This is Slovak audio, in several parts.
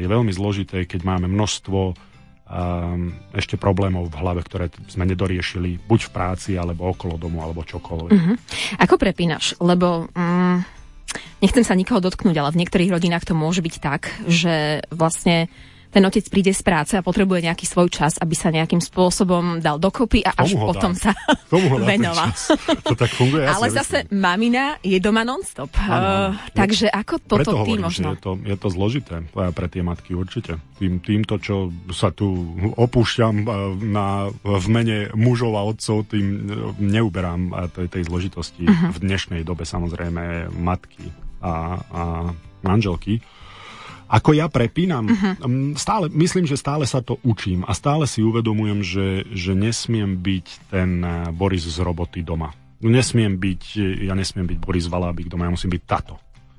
Je veľmi zložité, keď máme množstvo ešte problémov v hlave, ktoré sme nedoriešili buď v práci, alebo okolo domu, alebo čokoľvek. Ako prepínaš? Lebo nechcem sa nikoho dotknúť, ale v niektorých rodinách to môže byť tak, že vlastne ten otec príde z práce a potrebuje nejaký svoj čas, aby sa nejakým spôsobom dal dokopy a až potom sa venoval. To tak funguje. Ale zase mamina je doma non-stop. Takže ako toto ty možno? Je to zložité pre tie matky určite. Týmto, čo sa tu opúšťam v mene mužov a otcov, tým neuberám tej zložitosti v dnešnej dobe samozrejme matky a manželky. Ako ja prepínam, myslím, že stále sa to učím a stále si uvedomujem, že nesmiem byť ten Boris z roboty doma. Ja nesmiem byť Boris Valábik doma, ja musím byť tato.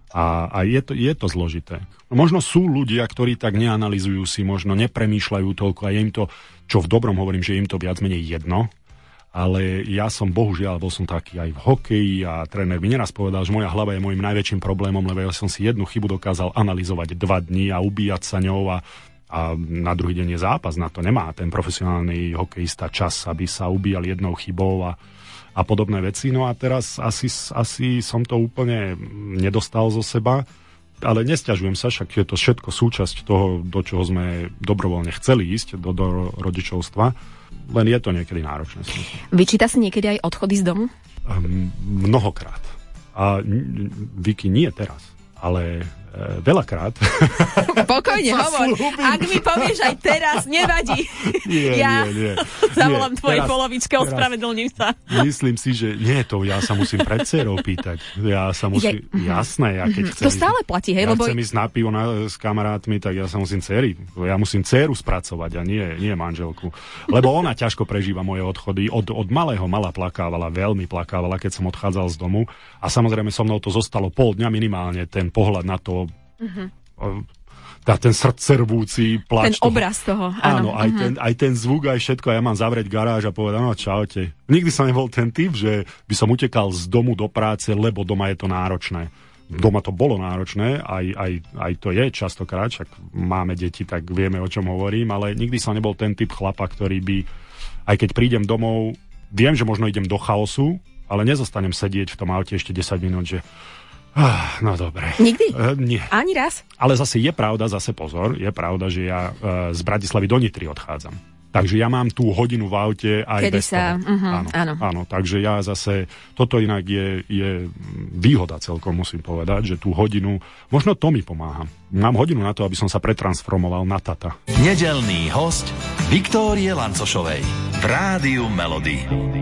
A je to zložité. Možno sú ľudia, ktorí tak neanalizujú si, možno nepremýšľajú toľko a je im to, čo v dobrom hovorím, že im to viac menej jedno. Ale ja som bohužiaľ, bol som taký aj v hokeji a tréner mi neraz povedal, že moja hlava je môjim najväčším problémom, lebo ja som si jednu chybu dokázal analyzovať 2 dní a ubíjať sa ňou a na druhý deň je zápas. Na to nemá ten profesionálny hokejista čas, aby sa ubíjal jednou chybou a podobné veci. No a teraz asi som to úplne nedostal zo seba, ale nesťažujem sa, však je to všetko súčasť toho, do čoho sme dobrovoľne chceli ísť, do rodičovstva. Len je to niekedy náročné. Vyčíta si niekedy aj odchody z domu? Mnohokrát. A Vicky, nie teraz, ale veľakrát. Pokojne hovor. Ak mi povieš aj teraz, nevadí. Nie. Zavolám tvojej polovičke, ospravedlňujem sa. Myslím si, že nie to, ja sa musím pred dcerou pýtať. Ja sa musím, jasné, ja keď chcem... To stále platí, hej? Chcem ísť na pivo s kamarátmi, tak ja sa musím dceru spracovať a nie manželku. Lebo ona ťažko prežíva moje odchody. Od malého mala plakávala, veľmi plakávala, keď som odchádzal z domu. A samozrejme so mnou to zostalo pol dňa minimálne, ten pohľad na to, ten srdcervúci plač. Ten obraz toho, áno. Aj ten zvuk, aj všetko. Ja mám zavrieť garáž a povedať, no čaute. Nikdy som nebol ten typ, že by som utekal z domu do práce, lebo doma je to náročné. Doma to bolo náročné, aj to je častokrát, však máme deti, tak vieme, o čom hovorím, ale nikdy som nebol ten typ chlapa, ktorý by, aj keď prídem domov, viem, že možno idem do chaosu, ale nezostanem sedieť v tom aute ešte 10 minút, že no dobre. Nikdy? Nie. Ani raz? Ale zase je pravda, je pravda, že ja z Bratislavy do Nitry odchádzam. Takže ja mám tú hodinu v aute aj kedy bez toho. Áno, takže ja zase, toto inak je výhoda celkom, musím povedať, že tú hodinu, možno to mi pomáha. Mám hodinu na to, aby som sa pretransformoval na tata. Nedeľný host Viktórie Lancošovej v Rádiu Melody.